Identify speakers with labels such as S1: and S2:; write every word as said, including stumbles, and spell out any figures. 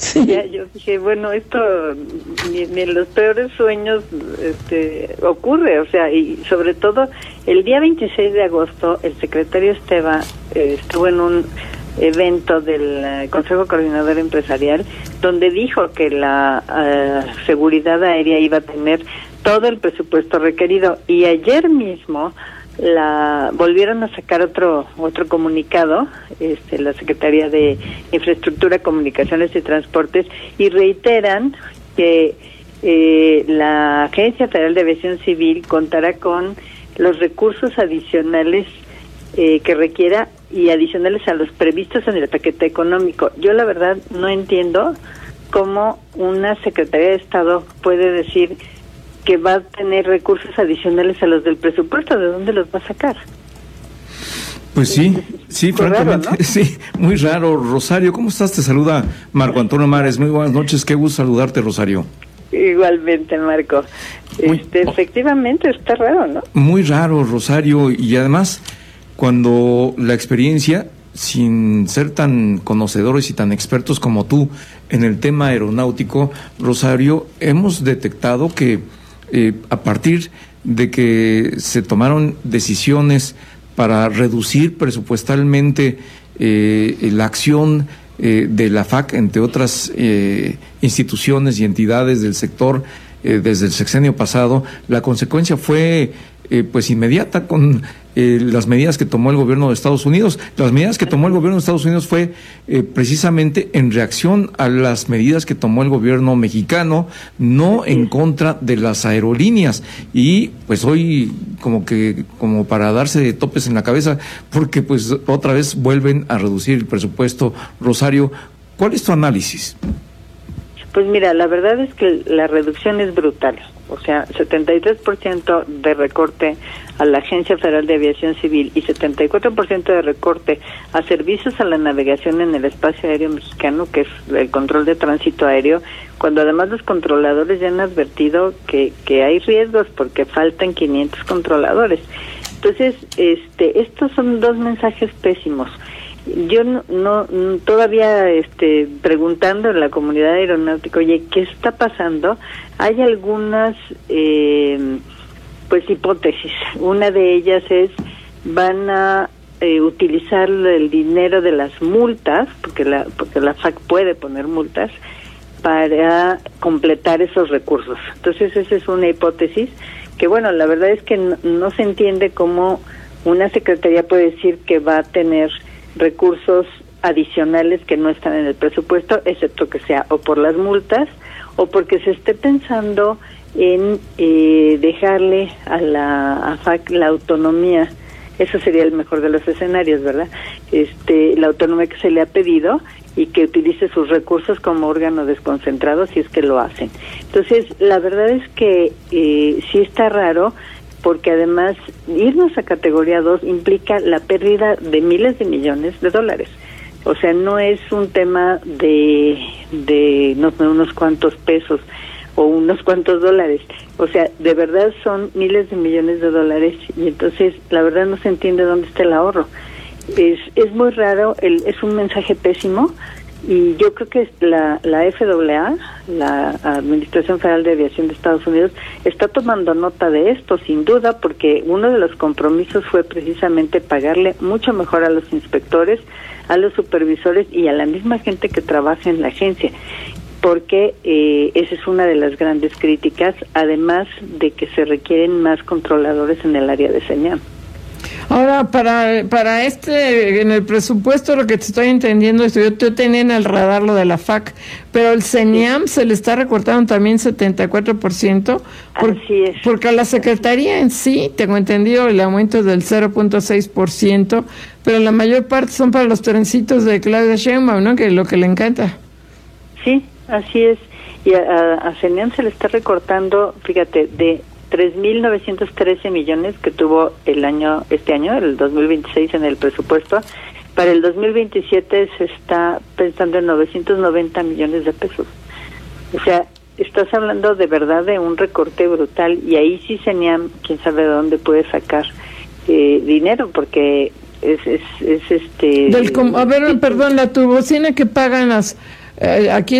S1: Sí.
S2: Ya, yo dije, bueno, esto ni, ni en los peores sueños este, ocurre, o sea, y sobre todo el día veintiséis de agosto el secretario Esteva eh, estuvo en un evento del uh, Consejo Coordinador Empresarial donde dijo que la uh, seguridad aérea iba a tener todo el presupuesto requerido, y ayer mismo la volvieron a sacar otro otro comunicado, este, la Secretaría de Infraestructura, Comunicaciones y Transportes, y reiteran que eh, la Agencia Federal de Aviación Civil contará con los recursos adicionales eh, que requiera, y adicionales a los previstos en el paquete económico. Yo la verdad no entiendo cómo una Secretaría de Estado puede decir que va a tener recursos adicionales a los del presupuesto. ¿De dónde los va a sacar?
S1: Pues sí, sí,
S2: Muy
S1: francamente,
S2: raro, ¿no?
S1: sí, muy raro. Rosario, ¿cómo estás? Te saluda Marco Antonio Mares. Muy buenas noches, qué gusto saludarte, Rosario.
S2: Igualmente, Marco.
S1: Muy-
S2: Este, efectivamente, está raro, ¿no?
S1: Muy raro, Rosario, y además, cuando la experiencia, sin ser tan conocedores y tan expertos como tú en el tema aeronáutico, Rosario, hemos detectado que eh, a partir de que se tomaron decisiones para reducir presupuestalmente eh, la acción eh, de la F A C, entre otras eh, instituciones y entidades del sector, eh, desde el sexenio pasado, la consecuencia fue eh, pues inmediata con eh, las medidas que tomó el gobierno de Estados Unidos. Las medidas que tomó el gobierno de Estados Unidos fue eh, precisamente en reacción a las medidas que tomó el gobierno mexicano, no en contra de las aerolíneas. Y pues hoy como que como para darse de topes en la cabeza, porque pues otra vez vuelven a reducir el presupuesto. Rosario, ¿cuál es tu análisis?
S2: Pues mira, la verdad es que la reducción es brutal. O sea, setenta y tres por ciento de recorte a la Agencia Federal de Aviación Civil y setenta y cuatro por ciento de recorte a servicios a la navegación en el espacio aéreo mexicano, que es el control de tránsito aéreo, cuando además los controladores ya han advertido que, que hay riesgos porque faltan quinientos controladores. Entonces, este, estos son dos mensajes pésimos. Yo no, no todavía este preguntando en la comunidad aeronáutica, oye, ¿qué está pasando? Hay algunas eh, pues hipótesis. Una de ellas es, van a eh, utilizar el dinero de las multas, porque la porque la F A C puede poner multas, para completar esos recursos. Entonces esa es una hipótesis que, bueno, la verdad es que no, no se entiende cómo una secretaría puede decir que va a tener recursos adicionales que no están en el presupuesto, excepto que sea o por las multas o porque se esté pensando en eh, dejarle a la a F A C la autonomía. Eso sería el mejor de los escenarios, ¿verdad? Este, la autonomía que se le ha pedido y que utilice sus recursos como órgano desconcentrado si es que lo hacen. Entonces, la verdad es que eh, sí está raro, porque además irnos a categoría dos implica la pérdida de miles de millones de dólares. O sea, no es un tema de, de no, unos cuantos pesos o unos cuantos dólares. O sea, de verdad son miles de millones de dólares, y entonces la verdad no se entiende dónde está el ahorro. Es, es muy raro, el, es un mensaje pésimo, y yo creo que la, la F A A, la Administración Federal de Aviación de Estados Unidos, está tomando nota de esto, sin duda, porque uno de los compromisos fue precisamente pagarle mucho mejor a los inspectores, a los supervisores y a la misma gente que trabaja en la agencia, porque eh, esa es una de las grandes críticas, además de que se requieren más controladores en el área de señal.
S3: Ahora, para para este, en el presupuesto, lo que te estoy entendiendo es que yo, yo tenía en el radar lo de la F A C, pero el CENIAM se le está recortando también setenta y cuatro por ciento. Por,
S2: Así es.
S3: Porque a la Secretaría en sí, tengo entendido, el aumento es del cero punto seis por ciento, pero la mayor parte son para los trencitos de Claudia Sheinbaum, ¿no? Que es lo que le encanta.
S2: Sí, así es. Y a, a, a CENIAM se le está recortando, fíjate, de tres mil novecientos trece millones que tuvo el año este año, el dos mil veintiséis, en el presupuesto. Para el dos mil veintisiete se está pensando en novecientos noventa millones de pesos. O sea, estás hablando de verdad de un recorte brutal, y ahí sí CENIAM, quién sabe de dónde puede sacar eh, dinero, porque es, es, es este...
S3: Del, a ver, perdón, la turbocina que pagan las... Eh, aquí